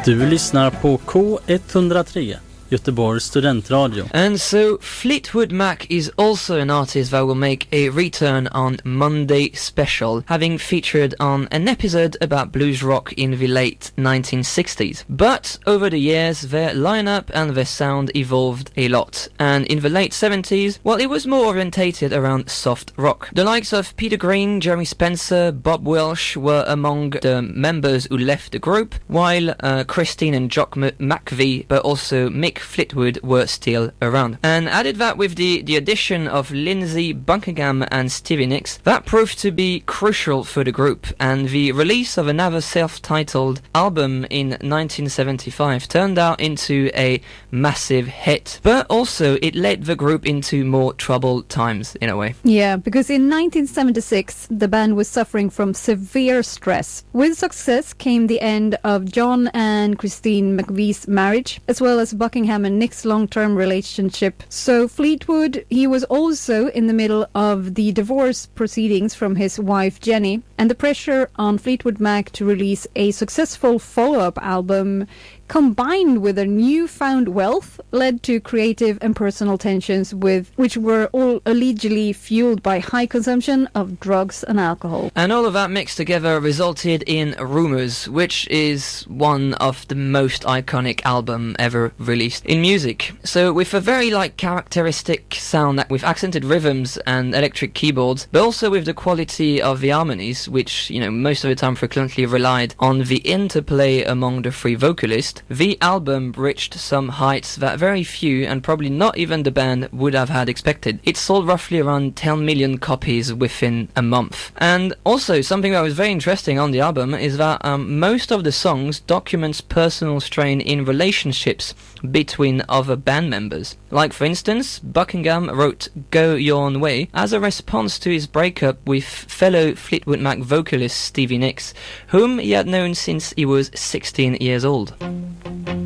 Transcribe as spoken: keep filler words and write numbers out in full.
Du lyssnar på K one oh three, Göteborgs studentradio. And so Fleetwood Mac is also an artist that will make a return on Monday Special, having featured on an episode about blues rock in the late nineteen sixties. But over the years, their lineup and their sound evolved a lot, and in the late seventies, well, it was more orientated around soft rock. The likes of Peter Green, Jeremy Spencer, Bob Welsh were among the members who left the group, while uh, Christine and Jock M- McVie, but also Mick Fleetwood were still around. And added that with the, the addition of Lindsey Buckingham and Stevie Nicks, that proved to be crucial for the group, and the release of another self-titled album in nineteen seventy-five turned out into a massive hit. But also it led the group into more troubled times in a way. Yeah, because in nineteen seventy-six the band was suffering from severe stress. With success came the end of John and Christine McVie's marriage, as well as Buckingham and Nick's long-term relationship. So Fleetwood, he was also in the middle of the divorce proceedings from his wife Jenny, and the pressure on Fleetwood Mac to release a successful follow-up album combined with a newfound wealth led to creative and personal tensions with which were all allegedly fueled by high consumption of drugs and alcohol. And all of that mixed together resulted in Rumours, which is one of the most iconic album ever released in music. So with a very like characteristic sound that with accented rhythms and electric keyboards, but also with the quality of the harmonies, which, you know, most of the time frequently relied on the interplay among the three vocalists, the album reached some heights that very few, and probably not even the band, would have had expected. It sold roughly around ten million copies within a month. And also, something that was very interesting on the album is that um, most of the songs documents personal strain in relationships between other band members. Like, for instance, Buckingham wrote Go Your Own Way as a response to his breakup with fellow Fleetwood Mac vocalist Stevie Nicks, whom he had known since he was sixteen years old.